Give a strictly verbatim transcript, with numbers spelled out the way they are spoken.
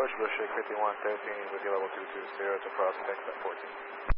approach, Bushwick fifty-one thirteen with your level two two zero to prospect at fourteen.